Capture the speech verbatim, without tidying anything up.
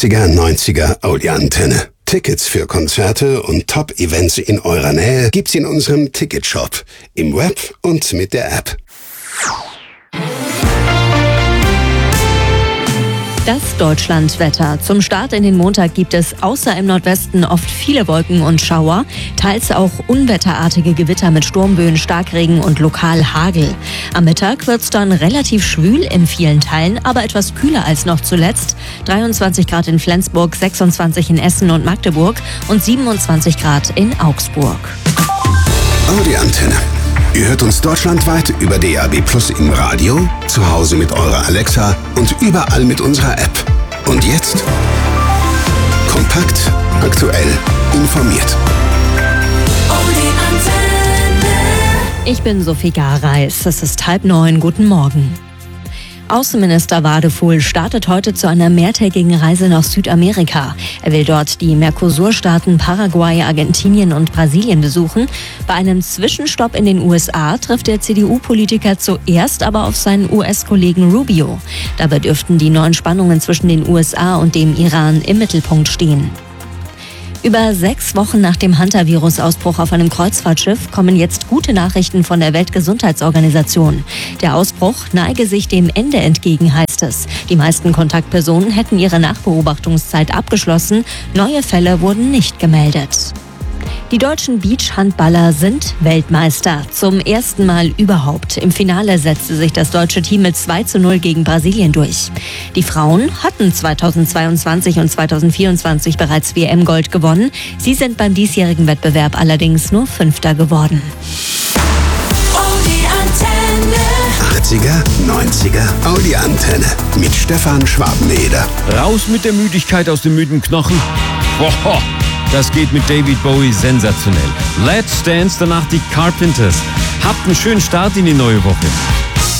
achtziger, neunziger Audi-Antenne. Tickets für Konzerte und Top-Events in eurer Nähe gibt's in unserem Ticketshop, im Web und mit der App. Das Deutschlandwetter. Zum Start in den Montag gibt es außer im Nordwesten oft viele Wolken und Schauer, teils auch unwetterartige Gewitter mit Sturmböen, Starkregen und lokal Hagel. Am Mittag wird's dann relativ schwül in vielen Teilen, aber etwas kühler als noch zuletzt. dreiundzwanzig Grad in Flensburg, sechsundzwanzig in Essen und Magdeburg und siebenundzwanzig Grad in Augsburg. Audi-Antenne. Ihr hört uns deutschlandweit über D A B Plus im Radio, zu Hause mit eurer Alexa und überall mit unserer App. Und jetzt kompakt, aktuell, informiert. Ich bin Sophie Gareis. Es ist halb neun. Guten Morgen. Außenminister Wadefuhl startet heute zu einer mehrtägigen Reise nach Südamerika. Er will dort die Mercosur-Staaten Paraguay, Argentinien und Brasilien besuchen. Bei einem Zwischenstopp in den U S A trifft der C D U-Politiker zuerst aber auf seinen U S-Kollegen Rubio. Dabei dürften die neuen Spannungen zwischen den U S A und dem Iran im Mittelpunkt stehen. Über sechs Wochen nach dem Hantavirus-Ausbruch auf einem Kreuzfahrtschiff kommen jetzt gute Nachrichten von der Weltgesundheitsorganisation. Der Ausbruch neige sich dem Ende entgegen, heißt es. Die meisten Kontaktpersonen hätten ihre Nachbeobachtungszeit abgeschlossen. Neue Fälle wurden nicht gemeldet. Die deutschen Beachhandballer sind Weltmeister. Zum ersten Mal überhaupt. Im Finale setzte sich das deutsche Team mit zwei zu null gegen Brasilien durch. Die Frauen hatten zweitausendzweiundzwanzig und zweitausendvierundzwanzig bereits W M-Gold gewonnen. Sie sind beim diesjährigen Wettbewerb allerdings nur Fünfter geworden. achtziger, neunziger Audi-Antenne mit Stefan Schwabeneder. Raus mit der Müdigkeit aus dem müden Knochen. Boah, das geht mit David Bowie sensationell. Let's Dance, danach die Carpenters. Habt einen schönen Start in die neue Woche.